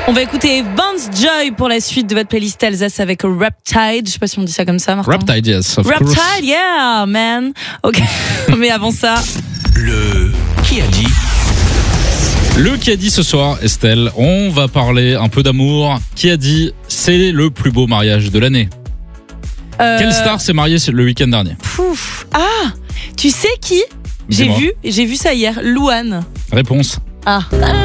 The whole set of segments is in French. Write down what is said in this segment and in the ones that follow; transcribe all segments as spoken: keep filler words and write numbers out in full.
On va écouter Vance Joy pour la suite de votre playlist Alsace avec Riptide. Je sais pas si on dit ça comme ça, Martin. Riptide, yes, of course. Riptide, yeah, man. Ok, mais avant ça... Le qui a dit Le qui a dit ce soir, Estelle, on va parler un peu d'amour. Qui a dit c'est le plus beau mariage de l'année? Euh... Quelle star s'est mariée le week-end dernier? Pouf. Ah, tu sais qui? J'ai Dis-moi. vu, j'ai vu ça hier. Louane. Réponse. Ah.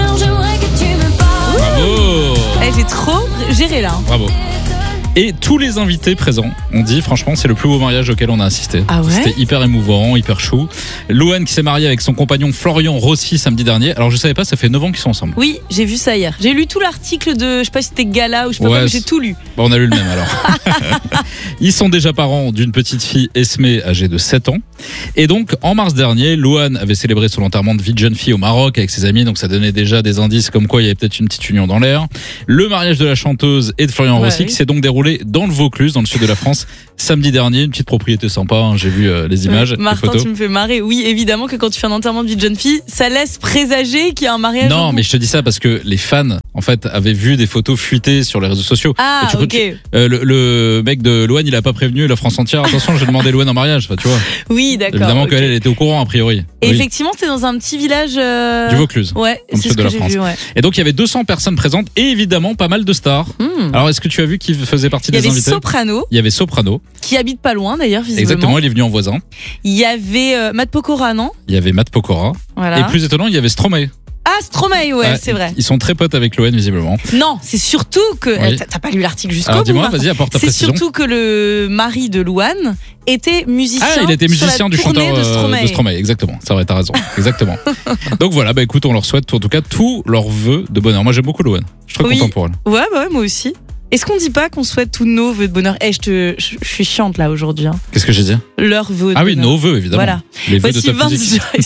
Bravo. Eh, j'ai trop géré là. Bravo. Et tous les invités présents ont dit, franchement, c'est le plus beau mariage auquel on a assisté. Ah ouais? C'était hyper émouvant, hyper chou. Louane qui s'est mariée avec son compagnon Florian Rossi samedi dernier. Alors je savais pas, ça fait neuf ans qu'ils sont ensemble. Oui, j'ai vu ça hier. J'ai lu tout l'article de, je sais pas si c'était Gala ou je sais pas Ouais, quoi, mais c'est- j'ai tout lu. Bon, on a lu le même alors. Ils sont déjà parents d'une petite fille, Esmé, âgée de sept ans. Et donc, en mars dernier, Louane avait célébré son enterrement de vie de jeune fille au Maroc avec ses amis. Donc, ça donnait déjà des indices comme quoi il y avait peut-être une petite union dans l'air. Le mariage de la chanteuse et de Florian Ouais, Rossi oui. qui s'est donc déroulé dans le Vaucluse, dans le sud de la France, samedi dernier. Une petite propriété sympa, hein. J'ai vu euh, les images, Ouais, les Martin, photos. tu me fais marrer. Oui, évidemment que quand tu fais un enterrement de vie de jeune fille, ça laisse présager qu'il y a un mariage. en Non, couple. mais je te dis ça parce que les fans, en fait, avaient vu des photos fuitées sur les réseaux sociaux. Ah, Et tu peux- ok. tu- euh, le, le mec de Louane, il a pas prévenu la France entière. Attention, j'ai demandé Louane en mariage. Enfin, tu vois. Oui, d'accord. Évidemment ok. qu'elle elle était au courant, a priori. Et Oui. effectivement, c'était dans un petit village. euh, Du Vaucluse. Ouais, Dans le c'est sud ce de que la j'ai France. vu, ouais. Et donc, il y avait deux cents personnes présentes et évidemment pas mal de stars. Hmm. Alors, est-ce que tu as vu qui faisait partie Il y des avait invités? Soprano, Il y avait Soprano. qui habite pas loin d'ailleurs, visiblement. Exactement, il est venu en voisin. Il y avait euh, Matt Pokora, non? Il y avait Matt Pokora. Voilà. Et plus étonnant, il y avait Stromae. Ah, Stromae, ouais, Ouais, c'est vrai. Ils sont très potes avec Louane, visiblement. Non, c'est surtout que. Oui. eh, T'as t'as pas lu l'article jusqu'au Alors, bout, dis-moi, Martin. vas-y, apporte ta C'est précision. surtout que le mari de Louane était musicien. Ah, il était sur la musicien du tournée chanteur de euh, Stromae. de Stromae, exactement. C'est vrai, t'as raison. Exactement. Donc voilà, bah écoute, on leur souhaite en tout cas tous leurs vœux de bonheur. Moi, j'aime beaucoup Louane. Je suis très Oui. content pour elle. Ouais, bah ouais, moi aussi. Est-ce qu'on dit pas qu'on souhaite tous nos vœux de bonheur? Eh, je te, je, je suis chiante là aujourd'hui. Hein. Qu'est-ce que j'ai dit? Leurs vœux de Ah oui, bonheur. nos vœux, évidemment. Voilà. Les vœux de Voici Top Vance Music. Joy